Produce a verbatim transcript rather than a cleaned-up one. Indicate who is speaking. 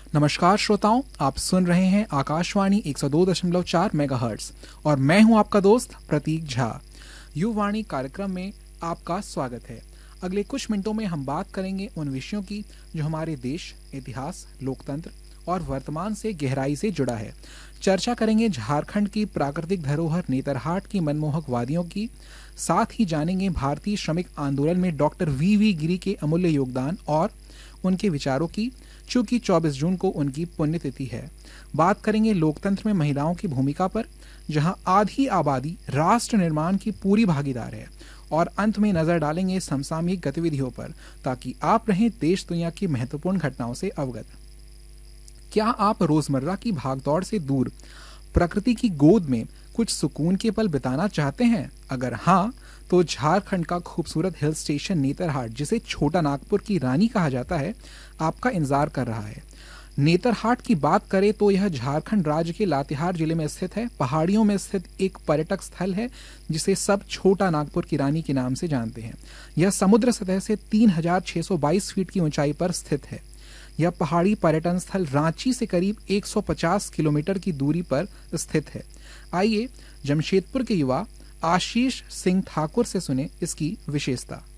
Speaker 1: नमस्कार श्रोताओं, आप सुन रहे हैं आकाशवाणी एक सौ दो दशमलव चार मेगाहर्ट्ज और मैं हूं आपका दोस्त प्रतीक झा। युवाणी कार्यक्रम में आपका स्वागत है। अगले कुछ मिनटों में हम बात करेंगे उन विषयों की जो हमारे देश, इतिहास, लोकतंत्र और वर्तमान से गहराई से जुड़ा है। चर्चा करेंगे झारखंड की प्राकृतिक धरोहर नेतरहाट की मनमोहक वादियों की, साथ ही जानेंगे भारतीय श्रमिक आंदोलन में डॉक्टर वी वी गिरी के अमूल्य योगदान और उनके विचारों की, चूंकि चौबीस जून को उनकी पुण्यतिथि है। बात करेंगे लोकतंत्र में महिलाओं की भूमिका पर, जहां आधी आबादी राष्ट्र निर्माण की पूरी भागीदार है। और अंत में नजर डालेंगे समसामयिक गतिविधियों पर, ताकि आप रहें देश दुनिया की महत्वपूर्ण घटनाओं से अवगत। क्या आप रोजमर्रा की भागदौड़ से दूर प्रकृति की गोद में कुछ सुकून के पल बिताना चाहते हैं? अगर हाँ, तो झारखंड का खूबसूरत हिल स्टेशन नेतरहाट, जिसे छोटा नागपुर की रानी कहा जाता है, आपका इंतजार कर रहा है। नेतरहाट की बात करें तो यह झारखंड राज्य के लातेहार जिले में स्थित है। पहाड़ियों में स्थित एक पर्यटक स्थल है जिसे सब छोटा नागपुर की रानी के नाम से जानते हैं। यह समुद्र सतह से तीन हजार छह सौ बाईस फीट की ऊंचाई पर स्थित है। यह पहाड़ी पर्यटन स्थल रांची से करीब एक सौ पचास किलोमीटर की दूरी पर स्थित है। आइए जमशेदपुर के युवा आशीष सिंह ठाकुर से सुने इसकी विशेषता।